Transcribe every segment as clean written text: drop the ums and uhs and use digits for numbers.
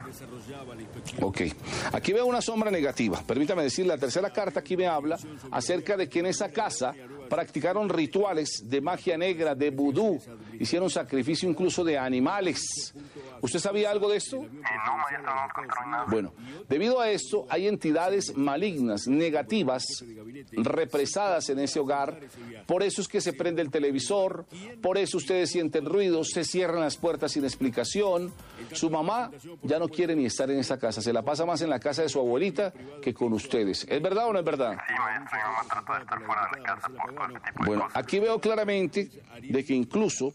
Ok, aquí veo una sombra negativa. Permítame decir, la tercera carta aquí me habla acerca de que en esa casa practicaron rituales de magia negra, de vudú, hicieron sacrificio incluso de animales. ¿Usted sabía algo de esto? No, maestro, no encontró nada. Bueno, debido a esto hay entidades malignas, negativas, represadas en ese hogar. Por eso es que se prende el televisor, por eso ustedes sienten ruidos, se cierran las puertas sin explicación. Su mamá ya no quiere ni estar en esa casa, se la pasa más en la casa de su abuelita que con ustedes. ¿Es verdad o no es verdad? Sí, maestro, mi mamá trata de estar fuera de la casa por todo ese tipo de Bueno, cosas. aquí veo claramente de que incluso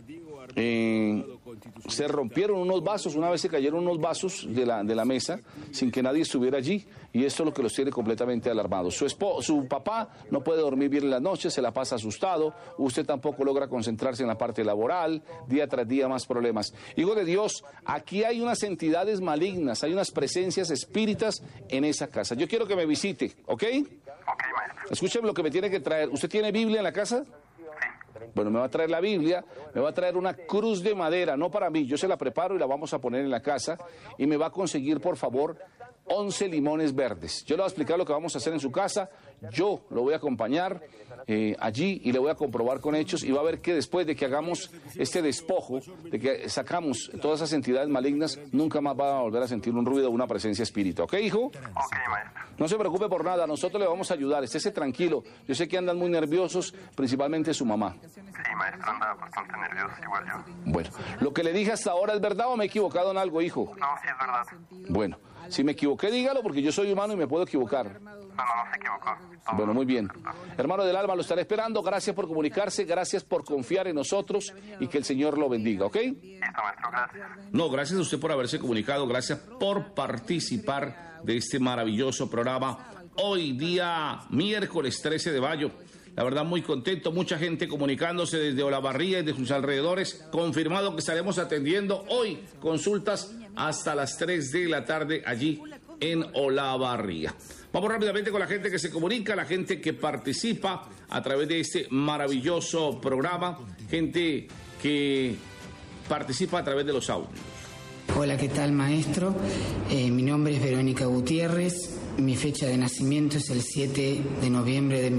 se rompieron unos vasos, una vez se cayeron unos vasos de la mesa sin que nadie estuviera allí, y esto es lo que los tiene completamente alarmados. Su papá no puede dormir bien en las noches, se la pasa asustado, usted tampoco logra concentrarse en la parte laboral, día tras día más problemas. Hijo de Dios, aquí hay unas entidades malignas, hay unas presencias espíritas en esa casa. Yo quiero que me visite, ¿ok? Ok, maestro. Escúcheme lo que me tiene que traer. ¿Usted tiene Biblia en la casa? Bueno, me va a traer la Biblia, me va a traer una cruz de madera, no para mí, yo se la preparo y la vamos a poner en la casa, y me va a conseguir, por favor, 11 limones verdes. Yo le voy a explicar lo que vamos a hacer en su casa, yo lo voy a acompañar allí y le voy a comprobar con hechos, y va a ver que después de que hagamos este despojo, de que sacamos todas esas entidades malignas, nunca más va a volver a sentir un ruido o una presencia espírita. ¿Ok, hijo? Ok, maestro. No se preocupe por nada, nosotros le vamos a ayudar, estése tranquilo. Yo sé que andan muy nerviosos, principalmente su mamá. Sí, maestro, anda bastante nervioso, igual yo. Bueno, ¿lo que le dije hasta ahora es verdad o me he equivocado en algo, hijo? No, sí es verdad. Bueno, si me equivoqué, dígalo, porque yo soy humano y me puedo equivocar. No se equivocó. Bueno, muy bien. Hermano del alma, lo estaré esperando. Gracias por comunicarse, gracias por confiar en nosotros y que el Señor lo bendiga, ¿ok? Listo, maestro, gracias. No, gracias a usted por haberse comunicado, gracias por participar de este maravilloso programa. Hoy, día miércoles 13 de mayo. La verdad, muy contento, mucha gente comunicándose desde Olavarría y de sus alrededores. Confirmado que estaremos atendiendo hoy consultas hasta las 3 de la tarde allí en Olavarría. Vamos rápidamente con la gente que se comunica, la gente que participa a través de este maravilloso programa, gente que participa a través de los audios. Hola, ¿qué tal, maestro? Mi nombre es Verónica Gutiérrez, mi fecha de nacimiento es el 7 de noviembre de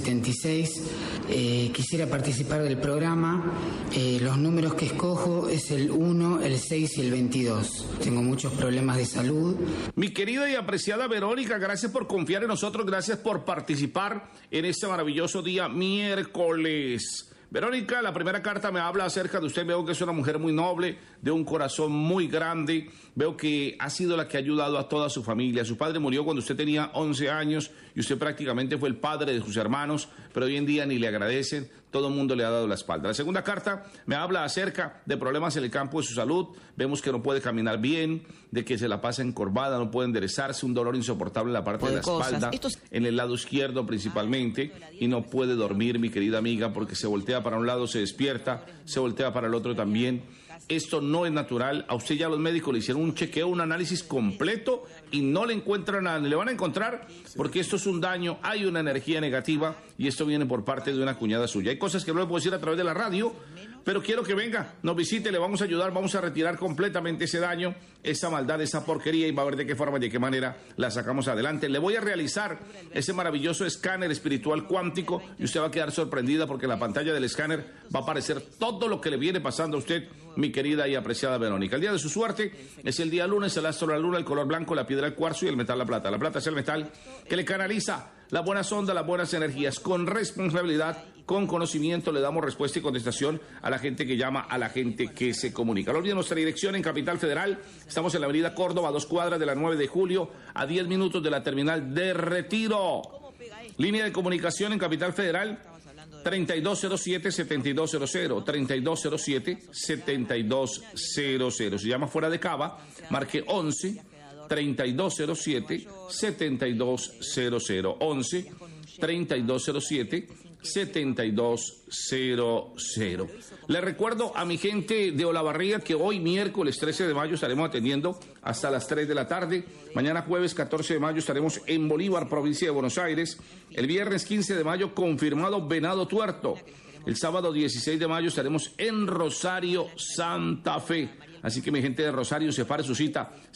1976. Quisiera participar del programa. Los números que escojo es el 1, el 6 y el 22. Tengo muchos problemas de salud. Mi querida y apreciada Verónica, gracias por confiar en nosotros, gracias por participar en este maravilloso día miércoles. Verónica, la primera carta me habla acerca de usted. Veo que es una mujer muy noble, de un corazón muy grande. Veo que ha sido la que ha ayudado a toda su familia. Su padre murió cuando usted tenía 11 años y usted prácticamente fue el padre de sus hermanos, pero hoy en día ni le agradecen. Todo el mundo le ha dado la espalda. La segunda carta me habla acerca de problemas en el campo de su salud. Vemos que no puede caminar bien, de que se la pasa encorvada, no puede enderezarse, un dolor insoportable en la parte de la espalda, en el lado izquierdo principalmente, y no puede dormir, mi querida amiga, porque se voltea para un lado, se despierta, se voltea para el otro también. Esto no es natural. A usted ya los médicos le hicieron un chequeo, un análisis completo y no le encuentran nada. Le van a encontrar porque esto es un daño, hay una energía negativa y esto viene por parte de una cuñada suya. Hay cosas que no le puedo decir a través de la radio, pero quiero que venga, nos visite, le vamos a ayudar, vamos a retirar completamente ese daño, esa maldad, esa porquería, y va a ver de qué forma y de qué manera la sacamos adelante. Le voy a realizar ese maravilloso escáner espiritual cuántico y usted va a quedar sorprendida porque en la pantalla del escáner va a aparecer todo lo que le viene pasando a usted, mi querida y apreciada Verónica. El día de su suerte es el día lunes, el astro la luna, el color blanco, la piedra el cuarzo y el metal la plata. La plata es el metal que le canaliza las buenas ondas, las buenas energías. Con responsabilidad, con conocimiento, le damos respuesta y contestación a la gente que llama, a la gente que se comunica. No olviden nuestra dirección en Capital Federal. Estamos en la avenida Córdoba, 2 cuadras de la 9 de julio, a 10 minutos de la terminal de Retiro. Línea de comunicación en Capital Federal, 3207-7200, 3207-7200. Se llama fuera de Cava, marque 11-3207-7200, 11-3207-7200. Le recuerdo a mi gente de Olavarría que hoy miércoles 13 de mayo estaremos atendiendo hasta las 3 de la tarde. Mañana jueves 14 de mayo estaremos en Bolívar, provincia de Buenos Aires. El viernes 15 de mayo confirmado Venado Tuerto. El sábado 16 de mayo estaremos en Rosario, Santa Fe. Así que mi gente de Rosario, separe su cita.